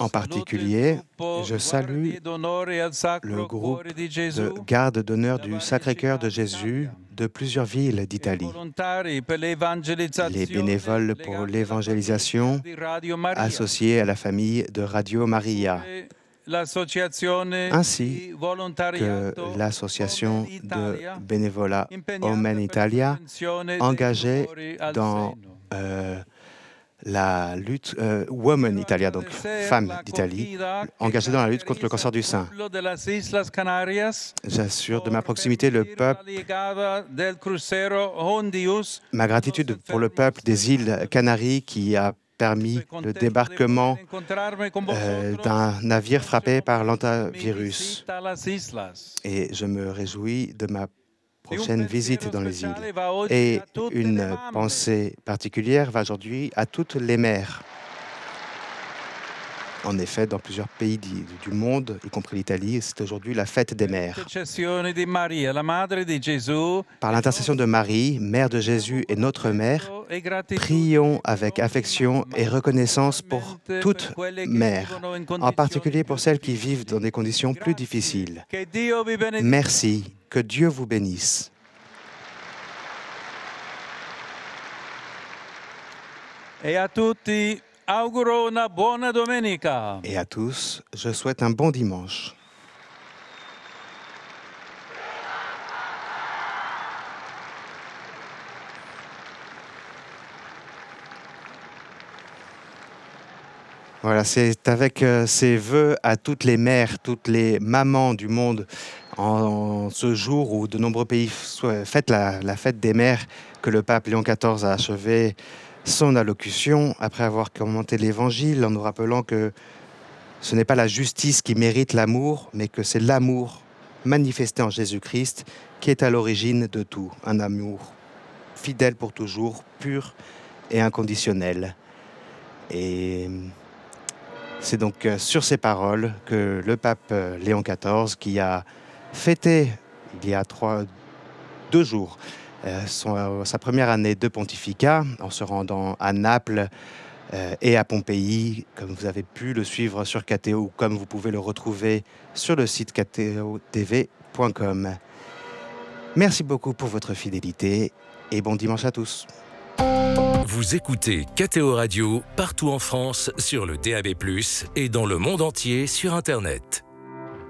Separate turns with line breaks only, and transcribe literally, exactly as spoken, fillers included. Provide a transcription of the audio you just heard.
En particulier, je salue le groupe de garde d'honneur du Sacré-Cœur de Jésus de plusieurs villes d'Italie, les bénévoles pour l'évangélisation associés à la famille de Radio Maria, ainsi que l'association de bénévolat Omen Italia, engagée dans euh, la lutte, euh, Women Italia, donc femmes d'Italie, engagées dans la lutte contre le cancer du sein. J'assure de ma proximité le peuple, ma gratitude pour le peuple des îles Canaries qui a permis le débarquement euh, d'un navire frappé par l'hantavirus. Et je me réjouis de ma prochaine visite dans les îles. Et une pensée particulière va aujourd'hui à toutes les mères. En effet, dans plusieurs pays du, du monde, y compris l'Italie, c'est aujourd'hui la fête des mères. Par l'intercession de Marie, mère de Jésus et notre mère, prions avec affection et reconnaissance pour toutes mères, en particulier pour celles qui vivent dans des conditions plus difficiles. Merci, que Dieu vous bénisse.
Et à tutti auguro una buona domenica.
Et à tous, je souhaite un bon dimanche. Voilà, c'est avec euh, ces vœux à toutes les mères, toutes les mamans du monde, en, en ce jour où de nombreux pays fêtent la, la fête des mères, que le pape Léon quatorze a achevé son allocution, après avoir commenté l'Évangile, en nous rappelant que ce n'est pas la justice qui mérite l'amour, mais que c'est l'amour manifesté en Jésus-Christ qui est à l'origine de tout. Un amour fidèle pour toujours, pur et inconditionnel. Et c'est donc sur ces paroles que le pape Léon quatorze, qui a fêté il y a trois, deux jours euh, son, sa première année de pontificat, en se rendant à Naples euh, et à Pompéi, comme vous avez pu le suivre sur K T O, ou comme vous pouvez le retrouver sur le site k t o t v point com. Merci beaucoup pour votre fidélité et bon dimanche à tous.
Vous écoutez K T O Radio partout en France sur le D A B plus, et dans le monde entier sur Internet.